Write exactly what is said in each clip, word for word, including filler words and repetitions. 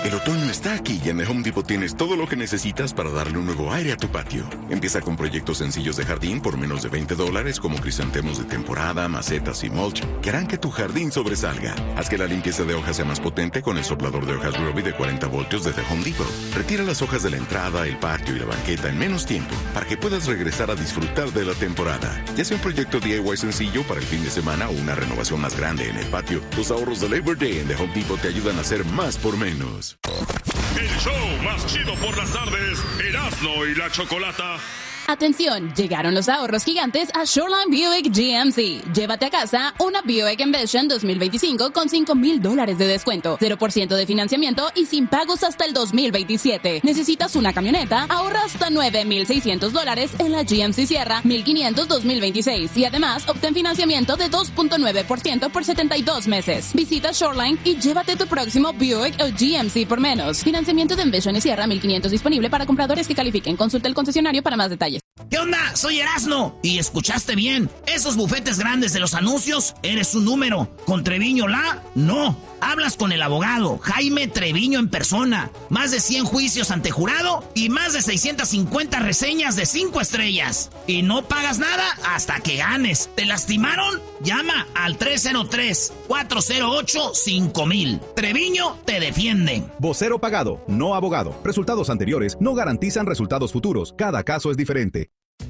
El otoño está aquí y en The Home Depot tienes todo lo que necesitas para darle un nuevo aire a tu patio. Empieza con proyectos sencillos de jardín por menos de veinte dólares, como crisantemos de temporada, macetas y mulch, que harán que tu jardín sobresalga. Haz que la limpieza de hojas sea más potente con el soplador de hojas Ryobi de cuarenta voltios de The Home Depot. Retira las hojas de la entrada, el patio y la banqueta en menos tiempo para que puedas regresar a disfrutar de la temporada. Ya sea un proyecto D I Y sencillo para el fin de semana o una renovación más grande en el patio, los ahorros de Labor Day en The Home Depot te ayudan a hacer más por menos. El show más chido por las tardes, Erasmo y la Chocolata. Atención, llegaron los ahorros gigantes a Shoreline Buick G M C. Llévate a casa una Buick Envision dos mil veinticinco con cinco mil dólares de descuento, cero por ciento de financiamiento y sin pagos hasta el dos mil veintisiete. ¿Necesitas una camioneta? Ahorra hasta nueve mil seiscientos dólares en la G M C Sierra mil quinientos dos mil veintiséis y además obtén financiamiento de dos punto nueve por ciento por setenta y dos meses. Visita Shoreline y llévate tu próximo Buick o G M C por menos. Financiamiento de Envision y Sierra mil quinientos disponible para compradores que califiquen. Consulta el concesionario para más detalles. ¿Qué onda? Soy Erasmo. Y escuchaste bien. Esos bufetes grandes de los anuncios, eres un número. ¿Con Treviño la? No. Hablas con el abogado Jaime Treviño en persona. Más de cien juicios ante jurado y más de seiscientas cincuenta reseñas de cinco estrellas. Y no pagas nada hasta que ganes. ¿Te lastimaron? Llama al tres cero tres, cuatro cero ocho, cinco mil. Treviño te defiende. Vocero pagado, no abogado. Resultados anteriores no garantizan resultados futuros. Cada caso es diferente.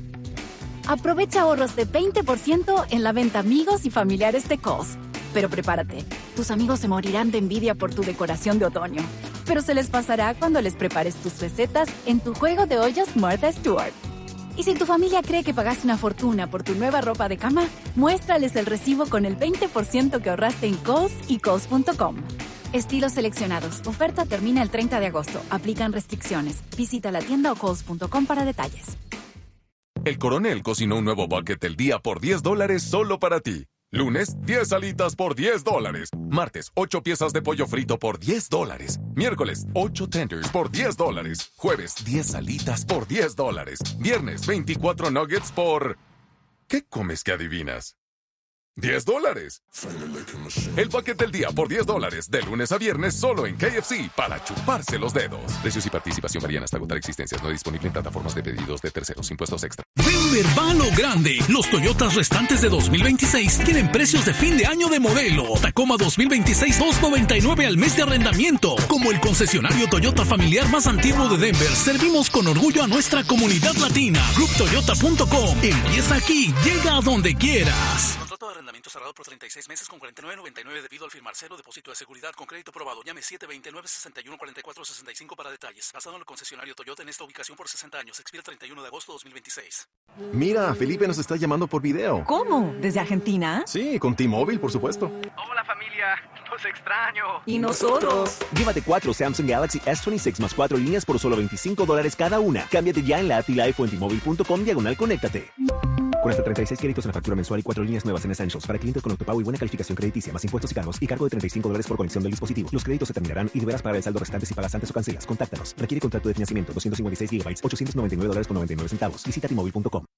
Aprovecha ahorros de veinte por ciento en la venta amigos y familiares de Kohl's. Pero prepárate, tus amigos se morirán de envidia por tu decoración de otoño. Pero se les pasará cuando les prepares tus recetas en tu juego de ollas Martha Stewart. Y si tu familia cree que pagaste una fortuna por tu nueva ropa de cama, muéstrales el recibo con el veinte por ciento que ahorraste en Kohl's y Kohl's punto com. Estilos seleccionados. Oferta termina el treinta de agosto. Aplican restricciones. Visita la tienda o Kohl's punto com para detalles. El Coronel cocinó un nuevo bucket del día por diez dólares solo para ti. Lunes, diez alitas por diez dólares. Martes, ocho piezas de pollo frito por diez dólares. Miércoles, ocho tenders por diez dólares. Jueves, diez alitas por diez dólares. Viernes, veinticuatro nuggets por... ¿Qué comes que adivinas? diez dólares. El bucket del día por diez dólares. De lunes a viernes solo en K F C para chuparse los dedos. Precios y participación varían hasta agotar existencias. No disponible en plataformas de pedidos de terceros. Impuestos extra. Denver va a lo grande. Los Toyotas restantes de dos mil veintiséis tienen precios de fin de año de modelo. Tacoma dos mil veintiséis, dos noventa y nueve al mes de arrendamiento. Como el concesionario Toyota familiar más antiguo de Denver, servimos con orgullo a nuestra comunidad latina. Club Toyota punto com. Empieza aquí, llega a donde quieras. Contrato de arrendamiento cerrado por treinta y seis meses con cuarenta y nueve noventa y nueve debido al firmar cero depósito de seguridad con crédito probado. Llame siete dos nueve, seis uno, cuatro cuatro seis cinco para detalles. Basado en el concesionario Toyota en esta ubicación por sesenta años. Expira treinta y uno de agosto de dos mil veintiséis. Mira, Felipe nos está llamando por video. ¿Cómo? ¿Desde Argentina? Sí, con T-Mobile, por supuesto. Hola familia, los extraño. ¿Y nosotros? Llévate cuatro Samsung Galaxy S veintiséis más cuatro líneas por solo veinticinco dólares cada una. Cámbiate ya en la app T-Life o en T Mobile punto com diagonal conéctate. Con hasta treinta y seis créditos en la factura mensual y cuatro líneas nuevas en Essentials para clientes con autopago y buena calificación crediticia, más impuestos y cargos y cargo de treinta y cinco dólares por conexión del dispositivo. Los créditos se terminarán y deberás pagar el saldo restante si pagas antes o cancelas. Contáctanos. Requiere contrato de financiamiento doscientos cincuenta y seis gigabytes, ochocientos noventa y nueve dólares con noventa y nueve centavos. Visita T Mobile punto com.